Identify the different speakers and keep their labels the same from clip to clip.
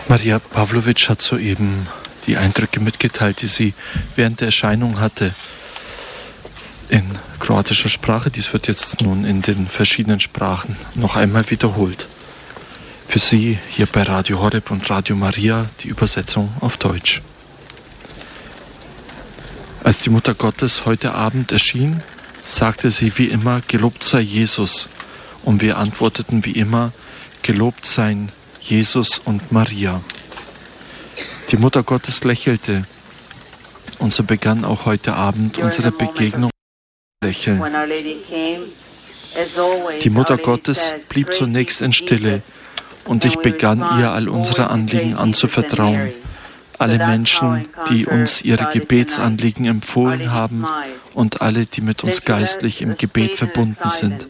Speaker 1: Maria Pavlovic hat soeben die Eindrücke mitgeteilt, die sie während der Erscheinung hatte in kroatischer Sprache. Dies wird jetzt nun in den verschiedenen Sprachen noch einmal wiederholt. Für Sie hier bei Radio Horeb und Radio Maria die Übersetzung auf Deutsch. Als die Mutter Gottes heute Abend erschien, sagte sie wie immer, gelobt sei Jesus. Und wir antworteten wie immer, gelobt seien Jesus und Maria. Die Mutter Gottes lächelte und so begann auch heute Abend unsere Begegnung mit Lächeln. Die Mutter Gottes blieb zunächst in Stille und ich begann ihr all unsere Anliegen anzuvertrauen. Alle Menschen, die uns ihre Gebetsanliegen empfohlen haben und alle, die mit uns geistlich im Gebet verbunden sind.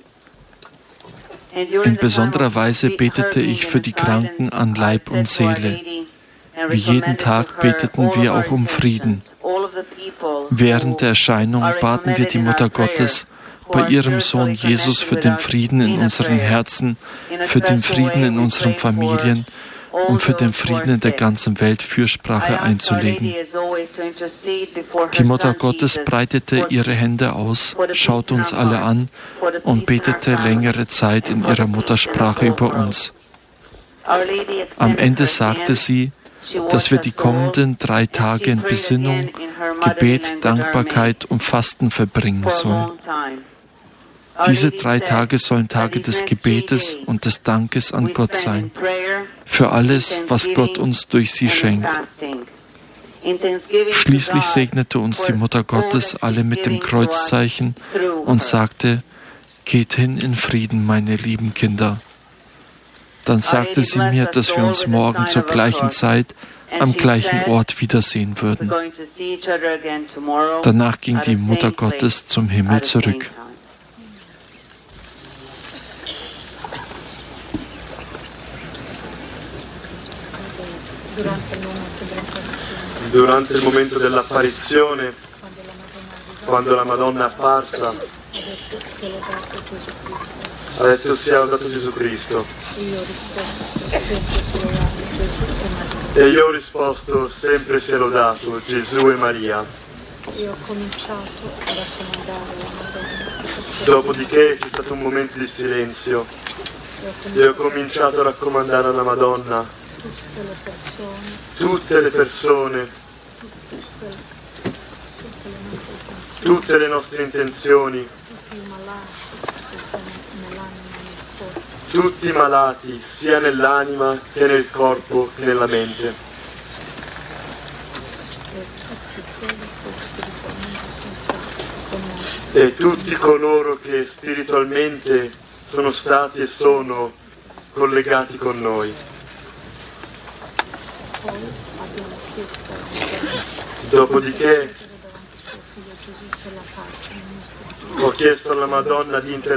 Speaker 1: In besonderer Weise betete ich für die Kranken an Leib und Seele. Wie jeden Tag beteten wir auch um Frieden. Während der Erscheinung baten wir die Mutter Gottes bei ihrem Sohn Jesus für den Frieden in unseren Herzen, für den Frieden in unseren Familien und für den Frieden in der ganzen Welt Fürsprache einzulegen. Die Mutter Gottes breitete ihre Hände aus, schaute uns alle an und betete längere Zeit in ihrer Muttersprache über uns. Am Ende sagte sie, dass wir die kommenden 3 Tage in Besinnung, Gebet, Dankbarkeit und Fasten verbringen sollen. Diese 3 Tage sollen Tage des Gebetes und des Dankes an Gott sein, für alles, was Gott uns durch sie schenkt. Schließlich segnete uns die Mutter Gottes alle mit dem Kreuzzeichen und sagte, geht hin in Frieden, meine lieben Kinder. Dann sagte sie mir, dass wir uns morgen zur gleichen Zeit am gleichen Ort wiedersehen würden. Danach ging die Mutter Gottes zum Himmel zurück.
Speaker 2: Durante il momento dell'apparizione, quando la Madonna è apparsa, ha detto sia lodato Gesù Cristo. E io ho risposto sempre sia lodato Gesù e Maria.
Speaker 3: Io ho cominciato a raccomandare la Madonna.
Speaker 2: Dopodiché c'è stato un momento di silenzio e ho cominciato a raccomandare alla Madonna tutte le persone, tutte le nostre intenzioni, tutti i malati sia nell'anima che nel corpo che nella mente. E tutti coloro che spiritualmente sono stati e sono collegati con noi. Dopodiché ho chiesto alla Madonna di intervenire